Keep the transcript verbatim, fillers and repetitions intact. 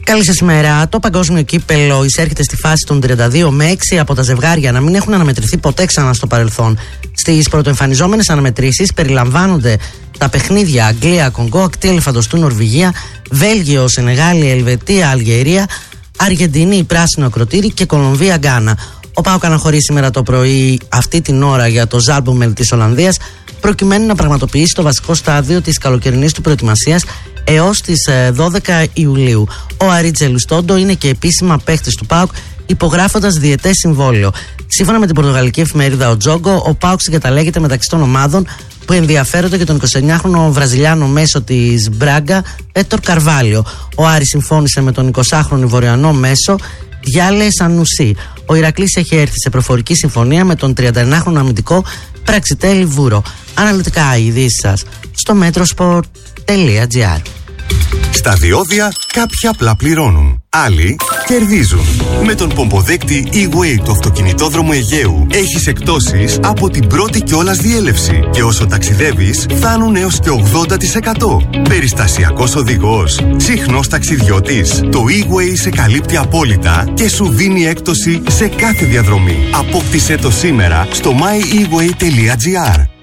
Καλή σας ημέρα. Το παγκόσμιο κύπελο εισέρχεται στη φάση των τριάντα δύο με έξι από τα ζευγάρια να μην έχουν αναμετρηθεί ποτέ ξανά στο παρελθόν. Στις πρωτοεμφανιζόμενες αναμετρήσεις περιλαμβάνονται τα παιχνίδια Αγγλία, Κονγκό, Ακτή Ελεφαντοστού, Νορβηγία, Βέλγιο, Σενεγάλη, Ελβετία, Αλγερία, Αργεντινή, Πράσινο Ακροτήρι και Κολομβία, Γκάνα. Ο ΠΑΟΚ αναχωρεί σήμερα το πρωί αυτή την ώρα για το Ζάλμπομελ της Ολλανδίας, προκειμένου να πραγματοποιήσει το βασικό στάδιο της καλοκαιρινής του προετοιμασίας έως τις δώδεκα Ιουλίου. Ο Αρίτζε Λουστόντο είναι και επίσημα παίχτης του ΠΑΟΚ, υπογράφοντας διετές συμβόλαιο. Σύμφωνα με την πορτογαλική εφημερίδα Ο Τζόγκο, ο ΠΑΟΚ συγκαταλέγεται μεταξύ των ομάδων που ενδιαφέρονται για τον εικοσιεννιάχρονο Βραζιλιάνο μέσο της Μπράγκα, Έτορ Καρβάλιο. Ο Άρης συμφώνησε με τον εικοσάχρονο Ivoriανό μέσο Γιάλε Σανουσί. Ο Ηρακλής έχει έρθει σε προφορική συμφωνία με τον τριανταεννιάχρονο αμυντικό Πραξιτέλη Βούρο. Αναλυτικά οι ειδήσεις σας στο μέτροσπορτ τελεία τζι άρ. Στα διόδια κάποιοι απλά πληρώνουν, άλλοι κερδίζουν. Με τον πομποδέκτη E-Way του αυτοκινητόδρομου Αιγαίου έχεις εκπτώσεις από την πρώτη κιόλας διέλευση και όσο ταξιδεύεις φτάνουν έως και ογδόντα τοις εκατό. Περιστασιακός οδηγός, συχνός ταξιδιώτης. Το E-Way σε καλύπτει απόλυτα και σου δίνει έκπτωση σε κάθε διαδρομή. Απόκτησέ το σήμερα στο my e way τελεία τζι άρ.